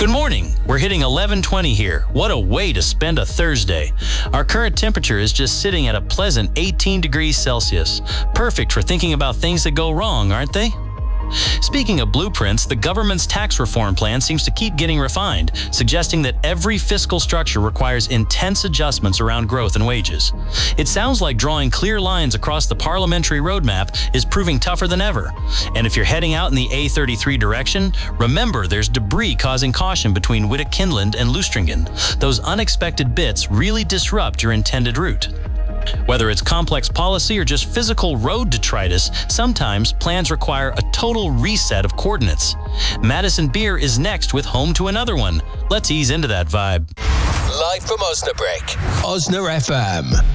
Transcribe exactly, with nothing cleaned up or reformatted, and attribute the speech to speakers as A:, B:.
A: Good morning. We're hitting eleven twenty here. What a way to spend a Thursday. Our current temperature is just sitting at a pleasant eighteen degrees Celsius. Perfect for thinking about things that go wrong, aren't they? Speaking of blueprints, the government's tax reform plan seems to keep getting refined, suggesting that every fiscal structure requires intense adjustments around growth and wages. It sounds like drawing clear lines across the parliamentary roadmap is proving tougher than ever. And if you're heading out in the A thirty-three direction, remember there's debris causing caution between Wittek-Kinland and Lustringen. Those unexpected bits really disrupt your intended route. Whether it's complex policy or just physical road detritus, sometimes plans require a total reset of coordinates. Madison Beer is next with Home to Another One. Let's ease into that vibe.
B: Live from Osnabrück, Osna F M.